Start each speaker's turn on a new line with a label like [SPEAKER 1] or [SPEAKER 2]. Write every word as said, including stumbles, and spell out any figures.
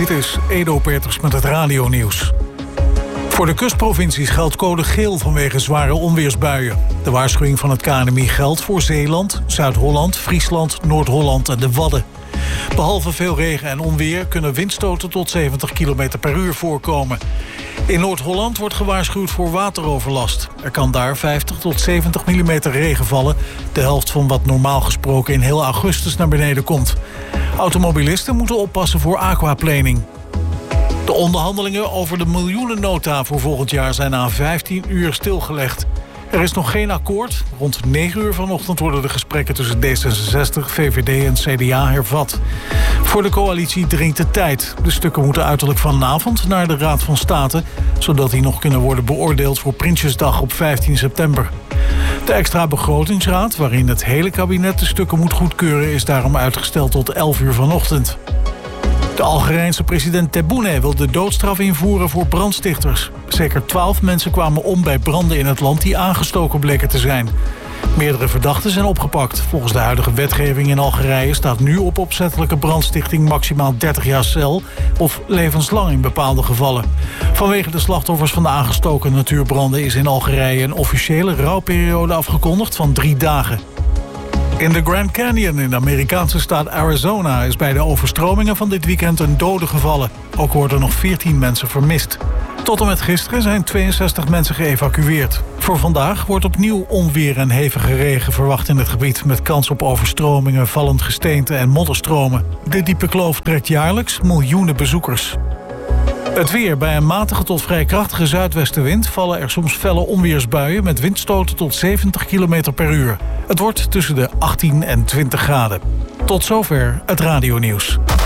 [SPEAKER 1] Dit is Edo Peters met het radionieuws. Voor de kustprovincies geldt code geel vanwege zware onweersbuien. De waarschuwing van het K N M I geldt voor Zeeland, Zuid-Holland, Friesland, Noord-Holland en de Wadden. Behalve veel regen en onweer kunnen windstoten tot zeventig kilometer per uur voorkomen. In Noord-Holland wordt gewaarschuwd voor wateroverlast. Er kan daar vijftig tot zeventig millimeter regen vallen, de helft van wat normaal gesproken in heel augustus naar beneden komt. Automobilisten moeten oppassen voor aquaplaning. De onderhandelingen over de miljoenennota voor volgend jaar zijn na vijftien uur stilgelegd. Er is nog geen akkoord. Rond negen uur vanochtend worden de gesprekken tussen D zesenzestig, V V D en C D A hervat. Voor de coalitie dringt de tijd. De stukken moeten uiterlijk vanavond naar de Raad van State, zodat die nog kunnen worden beoordeeld voor Prinsjesdag op vijftien september. De extra begrotingsraad, waarin het hele kabinet de stukken moet goedkeuren, is daarom uitgesteld tot elf uur vanochtend. De Algerijnse president Tebboune wil de doodstraf invoeren voor brandstichters. Zeker twaalf mensen kwamen om bij branden in het land die aangestoken bleken te zijn. Meerdere verdachten zijn opgepakt. Volgens de huidige wetgeving in Algerije staat nu op opzettelijke brandstichting maximaal dertig jaar cel of levenslang in bepaalde gevallen. Vanwege de slachtoffers van de aangestoken natuurbranden is in Algerije een officiële rouwperiode afgekondigd van drie dagen. In de Grand Canyon in de Amerikaanse staat Arizona is bij de overstromingen van dit weekend een dode gevallen. Ook worden nog veertien mensen vermist. Tot en met gisteren zijn tweeënzestig mensen geëvacueerd. Voor vandaag wordt opnieuw onweer en hevige regen verwacht in het gebied, met kans op overstromingen, vallend gesteente en modderstromen. De diepe kloof trekt jaarlijks miljoenen bezoekers. Het weer. Bij een matige tot vrij krachtige zuidwestenwind vallen er soms felle onweersbuien met windstoten tot zeventig kilometer per uur. Het wordt tussen de achttien en twintig graden. Tot zover het radionieuws.